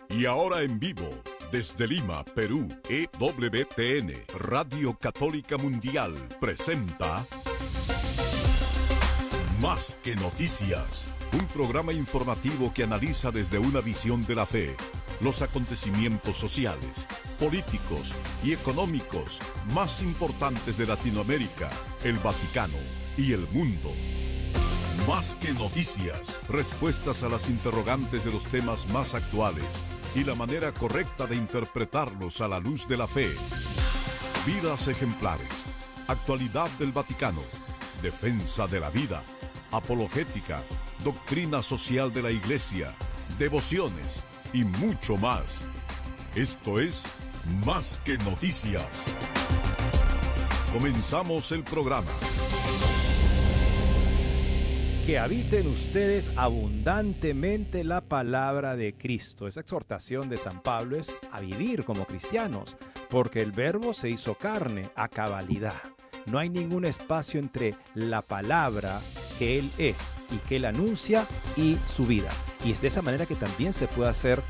Y ahora en vivo, desde Lima, Perú, EWTN, Radio Católica Mundial, presenta Más que Noticias, un programa informativo que analiza desde una visión de la fe los acontecimientos sociales, políticos y económicos más importantes de Latinoamérica, el Vaticano y el mundo. Más que noticias, respuestas a las interrogantes de los temas más actuales y la manera correcta de interpretarlos a la luz de la fe. Vidas ejemplares, actualidad del Vaticano, defensa de la vida, apologética, doctrina social de la Iglesia, devociones y mucho más. Esto es Más que Noticias. Comenzamos el programa. Que habite en ustedes abundantemente la palabra de Cristo. Esa exhortación de San Pablo es a vivir como cristianos, porque el Verbo se hizo carne a cabalidad. No hay ningún espacio entre la palabra que Él es y que Él anuncia y su vida. Y es de esa manera que también se puede hacer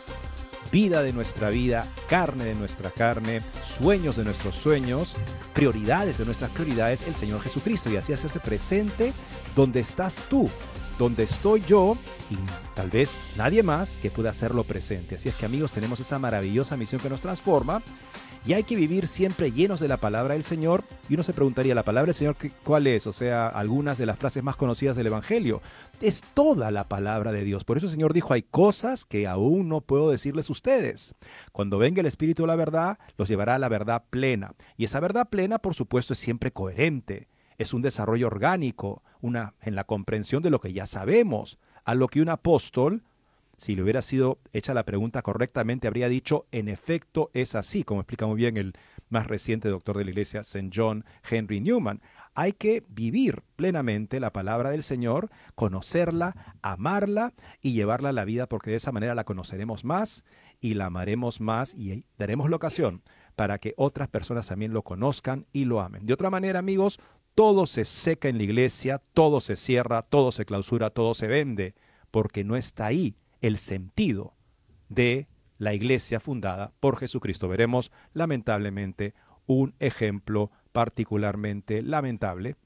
vida de nuestra vida, carne de nuestra carne, sueños de nuestros sueños, prioridades de nuestras prioridades, el Señor Jesucristo. Y así hacerse presente donde estás tú, donde estoy yo y tal vez nadie más que pueda hacerlo presente. Así es que, amigos, tenemos esa maravillosa misión que nos transforma y hay que vivir siempre llenos de la palabra del Señor. Y uno se preguntaría, ¿la palabra del Señor cuál es? O sea, algunas de las frases más conocidas del Evangelio. Es toda la palabra de Dios. Por eso el Señor dijo, hay cosas que aún no puedo decirles a ustedes. Cuando venga el Espíritu de la verdad, los llevará a la verdad plena. Y esa verdad plena, por supuesto, es siempre coherente. Es un desarrollo orgánico, en la comprensión de lo que ya sabemos, a lo que un apóstol, si le hubiera sido hecha la pregunta correctamente, habría dicho, en efecto es así, como explica muy bien el más reciente doctor de la Iglesia, St. John Henry Newman. Hay que vivir plenamente la palabra del Señor, conocerla, amarla y llevarla a la vida, porque de esa manera la conoceremos más y la amaremos más y daremos la ocasión para que otras personas también lo conozcan y lo amen. De otra manera, amigos, todo se seca en la iglesia, todo se cierra, todo se clausura, todo se vende, porque no está ahí el sentido de la iglesia fundada por Jesucristo. Veremos, lamentablemente, un ejemplo particularmente lamentable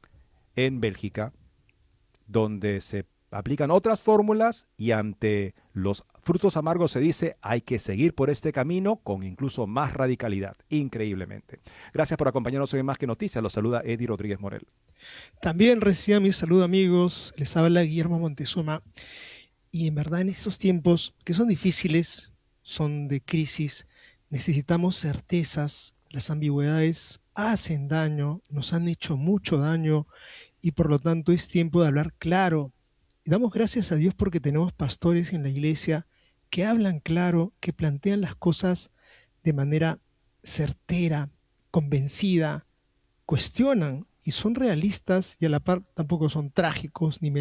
en Bélgica, donde se aplican otras fórmulas y ante los frutos amargos se dice hay que seguir por este camino con incluso más radicalidad, increíblemente. Gracias por acompañarnos hoy en Más que Noticias. Los saluda Eddie Rodríguez Morel. También reciban mi saludo, amigos. Les habla Guillermo Montezuma. Y en verdad, en estos tiempos que son difíciles, son de crisis, necesitamos certezas. Las ambigüedades hacen daño, nos han hecho mucho daño y por lo tanto es tiempo de hablar claro. Y damos gracias a Dios porque tenemos pastores en la iglesia que hablan claro, que plantean las cosas de manera certera, convencida, cuestionan y son realistas y a la par tampoco son trágicos ni